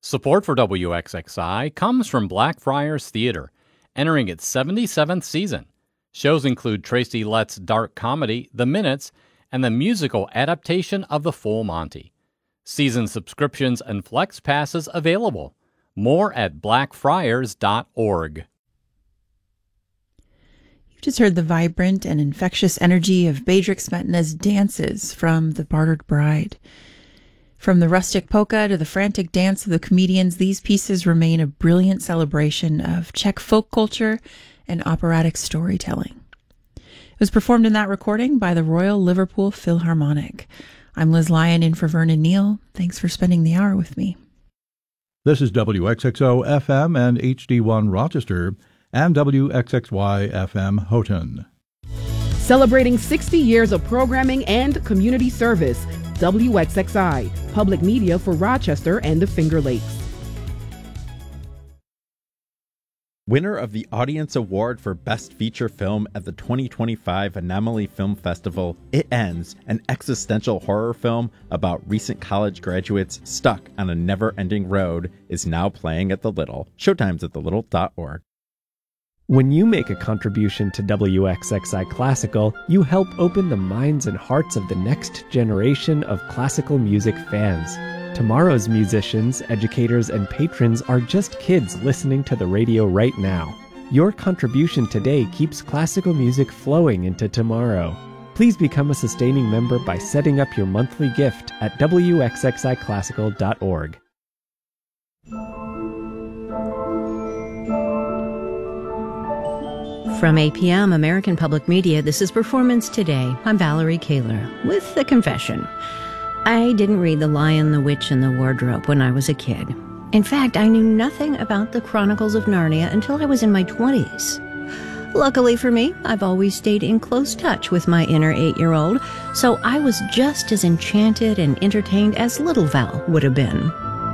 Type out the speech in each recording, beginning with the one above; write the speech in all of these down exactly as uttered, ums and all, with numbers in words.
Support for W X X I comes from Blackfriars Theater, entering its seventy-seventh season. Shows include Tracy Letts' dark comedy, The Minutes, and the musical adaptation of The Full Monty. Season subscriptions and flex passes available. More at blackfriars dot org. You've just heard the vibrant and infectious energy of Bedřich Smetana's dances from The Bartered Bride. From the rustic polka to the frantic dance of the comedians, these pieces remain a brilliant celebration of Czech folk culture and operatic storytelling. It was performed in that recording by the Royal Liverpool Philharmonic. I'm Liz Lyon in for Vernon Neal. Thanks for spending the hour with me. This is W X X O F M and H D one Rochester and W X X Y F M Houghton. Celebrating sixty years of programming and community service, W X X I, public media for Rochester and the Finger Lakes. Winner of the Audience Award for Best Feature Film at the twenty twenty-five Anomaly Film Festival, It Ends, an existential horror film about recent college graduates stuck on a never-ending road, is now playing at the Little. Showtime's at the little dot org. When you make a contribution to W X X I Classical, you help open the minds and hearts of the next generation of classical music fans. Tomorrow's musicians, educators, and patrons are just kids listening to the radio right now. Your contribution today keeps classical music flowing into tomorrow. Please become a sustaining member by setting up your monthly gift at W X X I classical dot org. From A P M, American Public Media, this is Performance Today. I'm Valerie Kaler with a confession. I didn't read The Lion, the Witch, and the Wardrobe when I was a kid. In fact, I knew nothing about the Chronicles of Narnia until I was in my twenties. Luckily for me, I've always stayed in close touch with my inner eight-year-old, so I was just as enchanted and entertained as little Val would have been.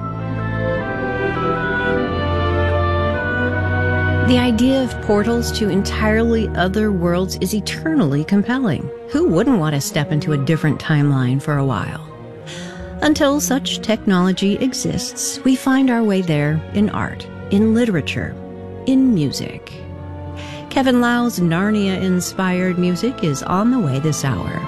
The idea of portals to entirely other worlds is eternally compelling. Who wouldn't want to step into a different timeline for a while? Until such technology exists, we find our way there in art, in literature, in music. Kevin Lau's Narnia-inspired music is on the way this hour.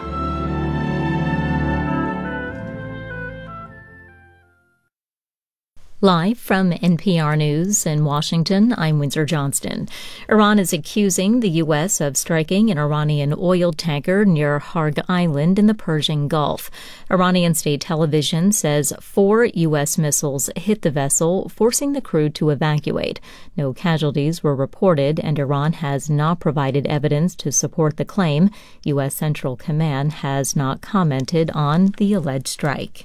Live from N P R News in Washington, I'm Windsor Johnston. Iran is accusing the U S of striking an Iranian oil tanker near Harg Island in the Persian Gulf. Iranian state television says four U S missiles hit the vessel, forcing the crew to evacuate. No casualties were reported, and Iran has not provided evidence to support the claim. U S Central Command has not commented on the alleged strike.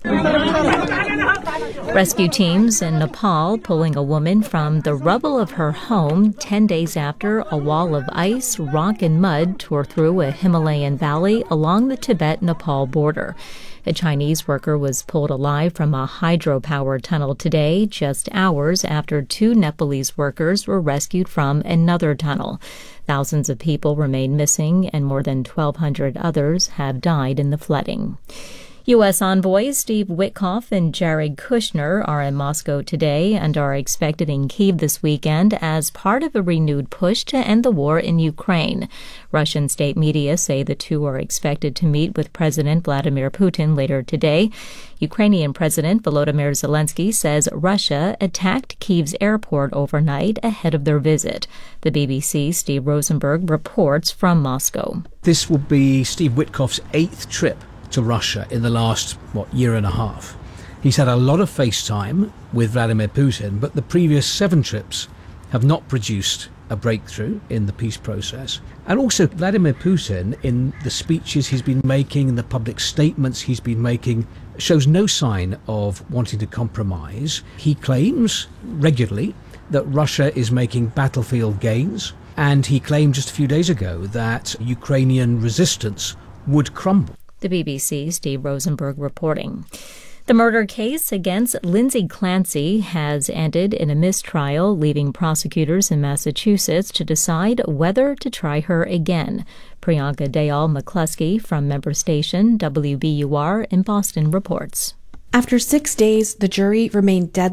Rescue teams in Nepal pulling a woman from the rubble of her home ten days after a wall of ice, rock, and mud tore through a Himalayan valley along the Tibet-Nepal border. A Chinese worker was pulled alive from a hydropower tunnel today, just hours after two Nepalese workers were rescued from another tunnel. Thousands of people remain missing, and more than twelve hundred others have died in the flooding. U S envoys Steve Witkoff and Jared Kushner are in Moscow today and are expected in Kyiv this weekend as part of a renewed push to end the war in Ukraine. Russian state media say the two are expected to meet with President Vladimir Putin later today. Ukrainian President Volodymyr Zelensky says Russia attacked Kyiv's airport overnight ahead of their visit. The B B C's Steve Rosenberg reports from Moscow. This will be Steve Witkoff's eighth trip to Russia in the last, what, year and a half. He's had a lot of FaceTime with Vladimir Putin, but the previous seven trips have not produced a breakthrough in the peace process. And also, Vladimir Putin, in the speeches he's been making, in the public statements he's been making, shows no sign of wanting to compromise. He claims regularly that Russia is making battlefield gains, and he claimed just a few days ago that Ukrainian resistance would crumble. The B B C's Steve Rosenberg reporting. The murder case against Lindsay Clancy has ended in a mistrial, leaving prosecutors in Massachusetts to decide whether to try her again. Priyanka Dayal McCluskey from member station W B U R in Boston reports. After six days, the jury remained dead